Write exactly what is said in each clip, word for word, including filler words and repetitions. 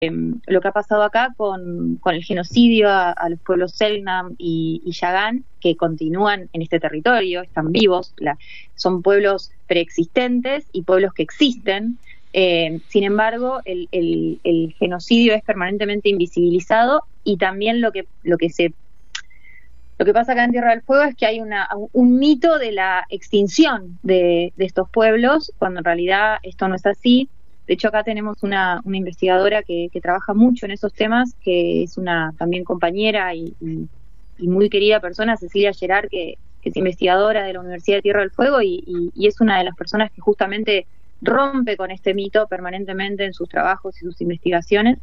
lo que ha pasado acá con, con el genocidio a, a los pueblos Selknam y, y Yagán, que continúan en este territorio, están vivos, la, son pueblos preexistentes y pueblos que existen. Eh, sin embargo, el, el, el genocidio es permanentemente invisibilizado, y también lo que lo que se lo que pasa acá en Tierra del Fuego es que hay una, un mito de la extinción de, de estos pueblos, cuando en realidad esto no es así. De hecho, acá tenemos una, una investigadora que, que trabaja mucho en esos temas, que es una también compañera y, y, y muy querida persona, Cecilia Gerard, que, que es investigadora de la Universidad de Tierra del Fuego, y, y, y es una de las personas que justamente rompe con este mito permanentemente en sus trabajos y sus investigaciones.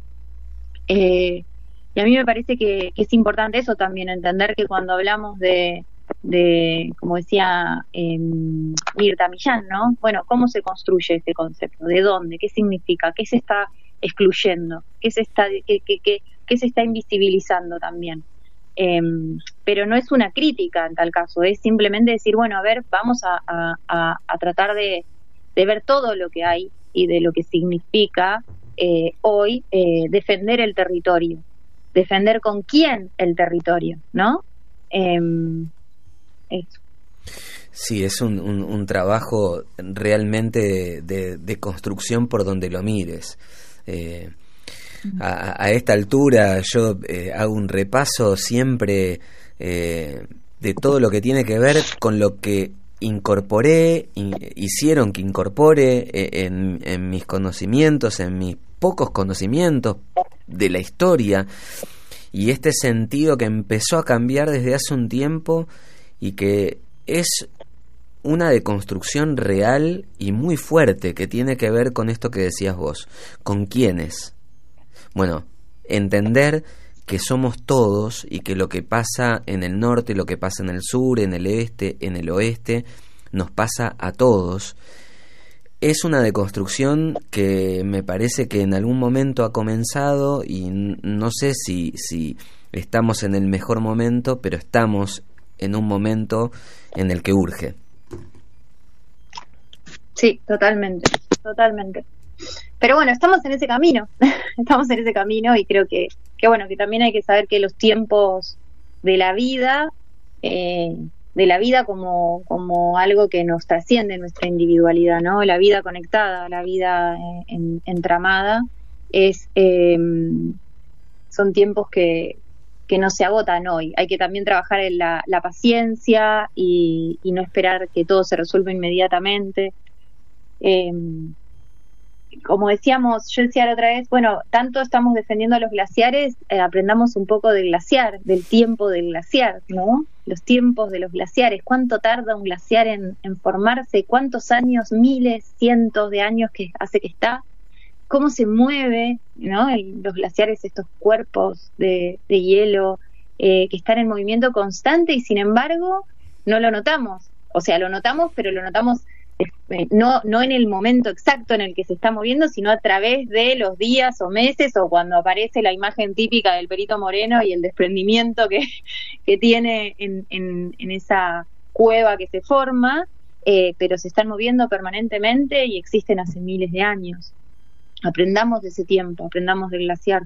Eh, y a mí me parece que, que es importante eso también, entender que cuando hablamos de, de como decía eh, Mirta Millán, ¿no? Bueno, ¿cómo se construye ese concepto? ¿De dónde? ¿Qué significa? ¿Qué se está excluyendo? ¿Qué se está, qué, qué, qué, qué se está invisibilizando también? Eh, pero no es una crítica en tal caso, es simplemente decir, bueno, a ver, vamos a, a, a, a tratar de, de ver todo lo que hay y de lo que significa eh, hoy eh, defender el territorio, defender con quién el territorio, ¿no? Eh, eso. Sí, es un, un, un trabajo realmente de, de, de construcción por donde lo mires. Eh, a, a esta altura yo eh, hago un repaso siempre eh, de todo lo que tiene que ver con lo que incorporé, in, hicieron que incorpore eh, en, en mis conocimientos, en mis pocos conocimientos de la historia, y este sentido que empezó a cambiar desde hace un tiempo y que es una deconstrucción real y muy fuerte, que tiene que ver con esto que decías vos, ¿con quiénes? Bueno, entender que somos todos y que lo que pasa en el norte, lo que pasa en el sur, en el este, en el oeste, nos pasa a todos. Es una deconstrucción que me parece que en algún momento ha comenzado, y no sé si, si estamos en el mejor momento, pero estamos en un momento en el que urge. Sí, totalmente, totalmente. Pero bueno, estamos en ese camino, estamos en ese camino y creo que, que bueno, que también hay que saber que los tiempos de la vida, eh, de la vida como, como algo que nos trasciende nuestra individualidad, ¿no? La vida conectada, la vida eh, en, entramada, es, eh, son tiempos que, que no se agotan hoy. Hay que también trabajar en la, la paciencia y, y no esperar que todo se resuelva inmediatamente. Eh, como decíamos, yo decía la otra vez, bueno, tanto estamos defendiendo a los glaciares, eh, aprendamos un poco del glaciar, del tiempo del glaciar, ¿no? Los tiempos de los glaciares, cuánto tarda un glaciar en, en formarse, cuántos años, miles, cientos de años que hace que está, cómo se mueve, ¿no? El, los glaciares, estos cuerpos de, de hielo eh, que están en movimiento constante, y sin embargo no lo notamos, o sea, lo notamos, pero lo notamos No, no en el momento exacto en el que se está moviendo, sino a través de los días o meses, o cuando aparece la imagen típica del perito moreno y el desprendimiento que, que tiene en, en, en esa cueva que se forma, eh, pero se están moviendo permanentemente y existen hace miles de años. Aprendamos de ese tiempo, aprendamos del glaciar.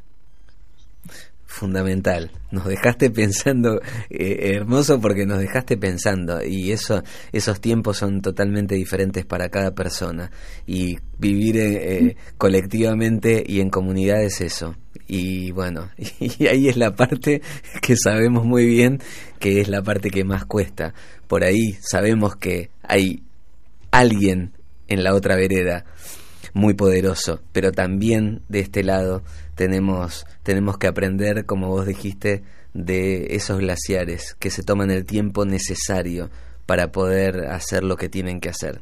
Fundamental, nos dejaste pensando, eh, hermoso, porque nos dejaste pensando, y eso, esos tiempos son totalmente diferentes para cada persona, y vivir eh, colectivamente y en comunidad es eso, y bueno, y ahí es la parte que sabemos muy bien que es la parte que más cuesta. Por ahí sabemos que hay alguien en la otra vereda muy poderoso, pero también de este lado tenemos tenemos que aprender, como vos dijiste, de esos glaciares que se toman el tiempo necesario para poder hacer lo que tienen que hacer.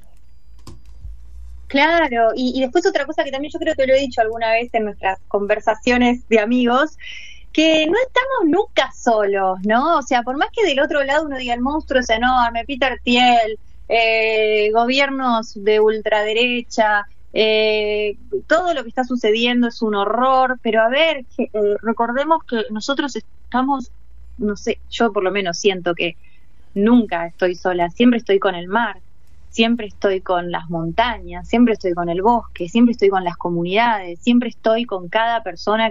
Claro, y, y después otra cosa que también yo creo que lo he dicho alguna vez en nuestras conversaciones de amigos, que no estamos nunca solos, ¿no? O sea, por más que del otro lado uno diga el monstruo es enorme, Peter Thiel, eh, gobiernos de ultraderecha, Eh, todo lo que está sucediendo es un horror, pero a ver, que, eh, recordemos que nosotros estamos, no sé, yo por lo menos siento que nunca estoy sola, siempre estoy con el mar, siempre estoy con las montañas, siempre estoy con el bosque, siempre estoy con las comunidades, siempre estoy con cada persona